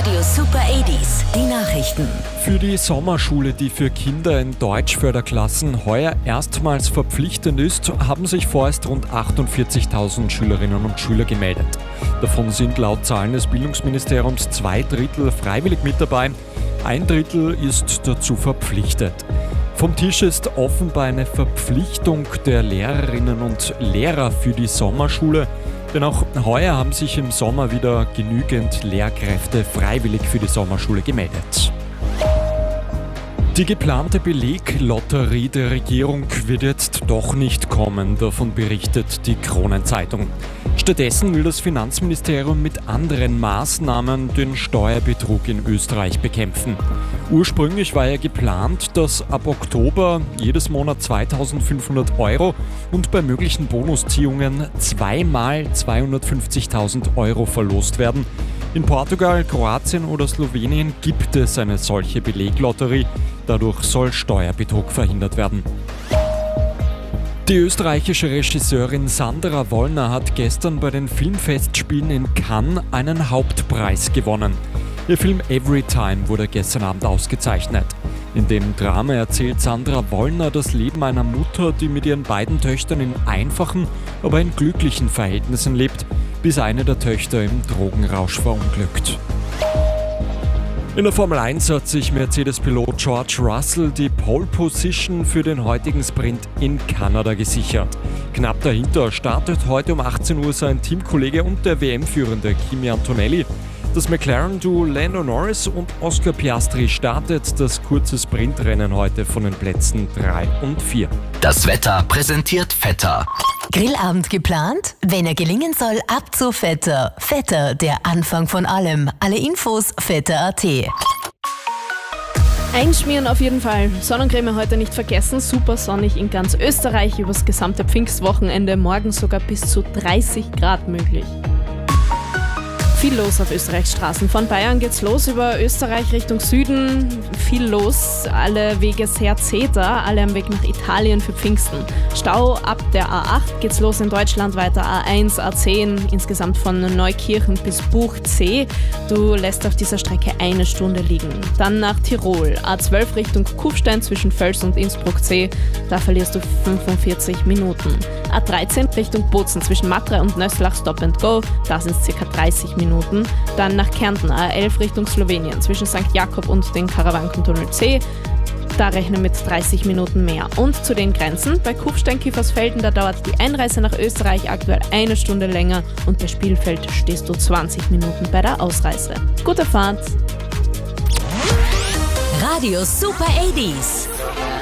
Radio Super 80s, die Nachrichten. Für die Sommerschule, die für Kinder in Deutschförderklassen heuer erstmals verpflichtend ist, haben sich vorerst rund 48.000 Schülerinnen und Schüler gemeldet. Davon sind laut Zahlen des Bildungsministeriums 2/3 freiwillig mit dabei, 1/3 ist dazu verpflichtet. Vom Tisch ist offenbar eine Verpflichtung der Lehrerinnen und Lehrer für die Sommerschule, denn auch heuer haben sich im Sommer wieder genügend Lehrkräfte freiwillig für die Sommerschule gemeldet. Die geplante Beleglotterie der Regierung wird jetzt doch nicht kommen, davon berichtet die Kronenzeitung. Stattdessen will das Finanzministerium mit anderen Maßnahmen den Steuerbetrug in Österreich bekämpfen. Ursprünglich war ja geplant, dass ab Oktober jedes Monat 2.500 Euro und bei möglichen Bonusziehungen zweimal 250.000 Euro verlost werden. In Portugal, Kroatien oder Slowenien gibt es eine solche Beleglotterie. Dadurch soll Steuerbetrug verhindert werden. Die österreichische Regisseurin Sandra Wollner hat gestern bei den Filmfestspielen in Cannes einen Hauptpreis gewonnen. Ihr Film Everytime wurde gestern Abend ausgezeichnet. In dem Drama erzählt Sandra Wollner das Leben einer Mutter, die mit ihren beiden Töchtern in einfachen, aber in glücklichen Verhältnissen lebt, bis eine der Töchter im Drogenrausch verunglückt. In der Formel 1 hat sich Mercedes-Pilot George Russell die Pole Position für den heutigen Sprint in Kanada gesichert. Knapp dahinter startet heute um 18 Uhr sein Teamkollege und der WM-Führende Kimi Antonelli. Das McLaren-Duo Lando Norris und Oscar Piastri startet das kurze Sprintrennen heute von den Plätzen 3 und 4. Das Wetter präsentiert Vetter. Grillabend geplant? Wenn er gelingen soll, ab zu Vetter. Vetter, der Anfang von allem. Alle Infos vetter.at. Einschmieren auf jeden Fall. Sonnencreme heute nicht vergessen. Super sonnig in ganz Österreich übers gesamte Pfingstwochenende. Morgen sogar bis zu 30 Grad möglich. Viel los auf Österreichs Straßen. Von Bayern geht's los über Österreich Richtung Süden. Viel los. Alle Wege sehr zäher. Alle am Weg nach Italien für Pfingsten. Stau ab der A8 geht's los in Deutschland weiter. A1, A10, insgesamt von Neukirchen bis Buchzee. Du lässt auf dieser Strecke 1 Stunde liegen. Dann nach Tirol. A12 Richtung Kufstein zwischen Völs und Innsbruck-C. Da verlierst du 45 Minuten. A13 Richtung Bozen zwischen Matra und Nöslach Stop and Go. Da sind es ca. 30 Minuten. Dann nach Kärnten, A11 Richtung Slowenien, zwischen St. Jakob und den Karawankentunnel C. Da rechnen mit 30 Minuten mehr. Und zu den Grenzen, bei Kufstein-Kiefersfelden, da dauert die Einreise nach Österreich aktuell 1 Stunde länger und bei Spielfeld stehst du 20 Minuten bei der Ausreise. Gute Fahrt! Radio Super 80s.